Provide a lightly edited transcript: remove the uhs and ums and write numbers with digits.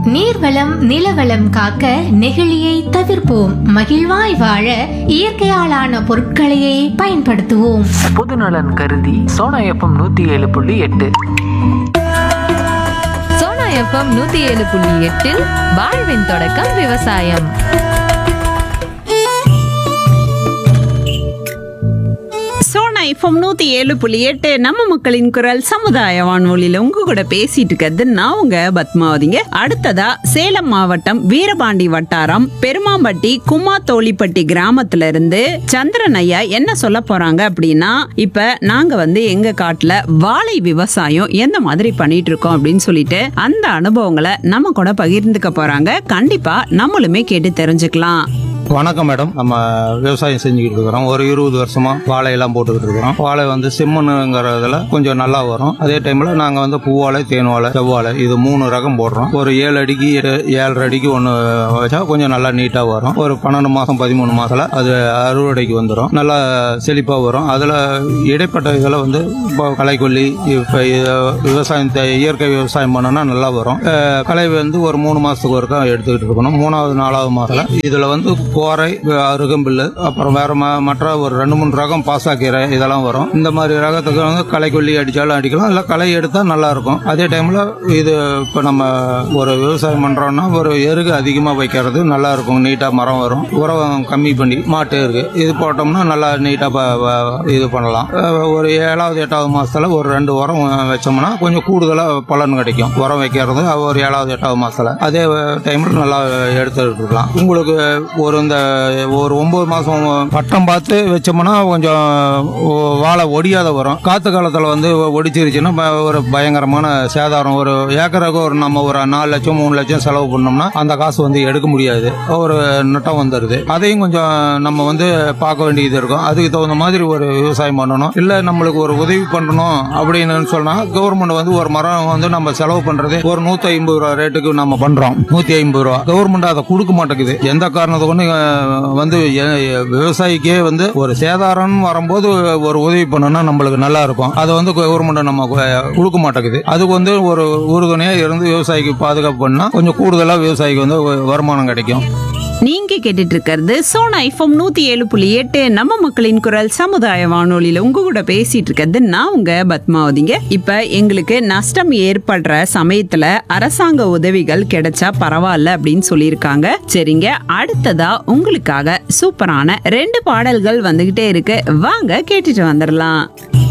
நீர்வளம் நிலவளம் காக்க நெகிழியை தவிர்ப்போம். மகிழ்வாய் வாழ இயற்கையாலான பொருட்களையே பயன்படுத்துவோம். பொதுநலன் கருதி சோனா எஃப்எம் 107.8. சோனா எஃப்எம் 107.8 வாழ்வின் தொடக்கம் விவசாயம். சோனா எஃப்எம் 107.8 நம்ம மக்களின் குரல் சமுதாய வானொலியில உங்க கூட பேசிட்டு இருக்கிறது நான் உங்க பத்மாவதிங்க. அடுத்ததா சேலம் மாவட்டம் வீரபாண்டி வட்டாரம் பெருமாம்பட்டி குமாத்தோலிப்பட்டி கிராமத்துல இருந்து சந்திரன் ஐயா என்ன சொல்ல போறாங்க அப்படின்னா, இப்ப நாங்க எங்க காட்டுல வாழை விவசாயம் எந்த மாதிரி பண்ணிட்டு இருக்கோம் அப்படின்னு சொல்லிட்டு அந்த அனுபவங்களை நம்ம கூட பகிர்ந்துக்க போறாங்க. கண்டிப்பா நம்மளுமே கேட்டு தெரிஞ்சுக்கலாம். வணக்கம் மேடம். நம்ம விவசாயம் செஞ்சுக்கிட்டு இருக்கிறோம். ஒரு 20 வருஷமா வாழையெல்லாம் போட்டுக்கிட்டு இருக்கிறோம். வாழை செம்மண்ணுங்கிறதுல கொஞ்சம் நல்லா வரும். அதே டைம்ல நாங்க பூவாழை, தேன் வாழை, செவ்வாழை இது 3 ரகம் போடுறோம். ஒரு 7 அடிக்கு 7.5 அடிக்கு ஒன்று வச்சா கொஞ்சம் நல்லா நீட்டா வரும். ஒரு 12 மாசம் 13 மாசத்துல அது அறுவடைக்கு வந்துடும். நல்லா செழிப்பா வரும். அதுல இடைப்பட்ட இதில் இப்போ களைக்கொல்லி, இப்போ விவசாயம் இயற்கை விவசாயம் பண்ணோம்னா நல்லா வரும். களை ஒரு 3 மாசத்துக்கு ஒருக்கா எடுத்துக்கிட்டு இருக்கணும். 3வது 4வது மாசத்துல இதுல கோரை, அருகம்பில்லு, அப்புறம் வேற மற்ற ஒரு 2-3 ரகம் பாசாக்கீரை இதெல்லாம் வரும். இந்த மாதிரி ரகத்துக்கு களைக்கொல்லி அடிச்சாலும் அடிக்கலாம், இல்ல களை எடுத்தா நல்லா இருக்கும். அதே டைம்ல இது இப்ப நம்ம ஒரு விவசாயம் பண்றோம்னா ஒரு எருகு அதிகமா வைக்கிறது நல்லா இருக்கும். நீட்டா மரம் வரும். உரம் கம்மி பண்ணி மாட்டு எருகு இது போட்டோம்னா நல்லா நீட்டா இது பண்ணலாம். ஒரு 7வது 8வது மாசத்துல ஒரு 2 உரம் வச்சோம்னா கொஞ்சம் கூடுதலா பலன் கிடைக்கும். உரம் வைக்கிறது ஒரு 7வது 8வது மாசத்துல அதே டைம்ல நல்லா எடுத்துட்டு இருக்கலாம். உங்களுக்கு ஒரு 9 மாசம் பட்டம் பார்த்து வச்சோம்னா கொஞ்சம் வாழை ஒடியாத வரும். காத்து காலத்துல ஒடிச்சிருச்சுன்னா ஒரு பயங்கரமான சேதாரம். ஒரு ஏக்கருக்கு நம்ம ஒரு 4 லட்சம் 3 லட்சம் செலவு பண்ணோம்னா அந்த காசு எடுக்க முடியாது. ஒரு நட்டம் வந்துடுது. அதையும் கொஞ்சம் நம்ம பார்க்க வேண்டியது இருக்கும். அதுக்கு தகுந்த மாதிரி ஒரு விவசாயம் பண்ணணும். இல்ல நம்மளுக்கு ஒரு உதவி பண்ணணும் அப்படின்னு சொன்னா கவர்மெண்ட் ஒரு மரம் நம்ம செலவு பண்றது ஒரு 150 ரூபா ரேட்டுக்கு நம்ம பண்றோம். 150 ரூபா கவர்மெண்ட் அதை கொடுக்க மாட்டேங்குது. எந்த காரணத்துக்கு விவசாயிக்கே ஒரு சேதாரம் வரும்போது ஒரு உதவி பண்ணா நம்மளுக்கு நல்லா இருக்கும். அதை கவர்மெண்ட் நம்ம கொடுக்க மாட்டேங்குது. அதுக்கு ஒரு உறுதுணையா இருந்து விவசாயிக்கு பாதுகாப்பு பண்ணா கொஞ்சம் கூடுதலா விவசாயிக்கு வருமானம் கிடைக்கும். நீங்க கேட்டுட்டு இருக்கிறது சோனா எஃப்எம் 107.8 நம்ம மக்களின் குரல் சமுதாய வானொலியில உங்க கூட பேசிட்டு இருக்கிறது நான் உங்க பத்மாவதிங்க. இப்ப எங்களுக்கு நஷ்டம் ஏற்படுற சமயத்துல அரசாங்க உதவிகள் கிடைச்சா பரவாயில்ல அப்படின்னு சொல்லியிருக்காங்க. சரிங்க, அடுத்ததா உங்களுக்காக சூப்பரான 2 பாடல்கள் வந்துகிட்டே இருக்கு. வாங்க கேட்டுட்டு வந்துடலாம்.